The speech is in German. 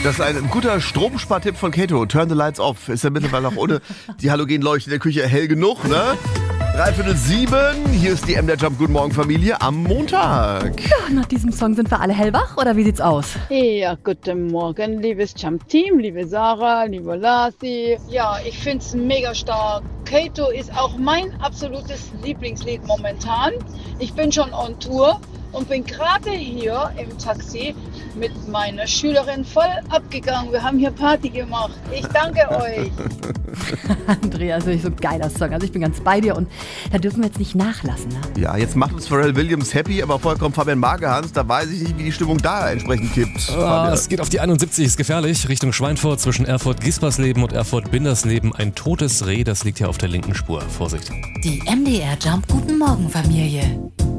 Das ist ein guter Stromspartipp von Kato. Turn the lights off. Ist ja mittlerweile auch ohne die Halogenleuchte in der Küche hell genug, ne? 6:45. Hier ist die MDR Jump Guten Morgen Familie am Montag. Ja, nach diesem Song sind wir alle hellwach, oder wie sieht's aus? Ja, guten Morgen, liebes Jump-Team, liebe Sarah, liebe Lasi. Ja, ich finde es mega stark. Kato ist auch mein absolutes Lieblingslied momentan. Ich bin schon on Tour und bin gerade hier im Taxi mit meiner Schülerin voll abgegangen. Wir haben hier Party gemacht. Ich danke euch. Andreas, so ein geiler Song. Also ich bin ganz bei dir und da dürfen wir jetzt nicht nachlassen. Ne? Ja, jetzt macht uns Pharrell Williams happy, aber vorher kommt Fabian Magehans. Da weiß ich nicht, wie die Stimmung da entsprechend kippt. Es geht auf die 71, ist gefährlich. Richtung Schweinfurt zwischen Erfurt-Gispersleben und Erfurt-Bindersleben. Ein totes Reh, das liegt hier auf der linken Spur. Vorsicht. Die MDR Jump Guten Morgen Familie.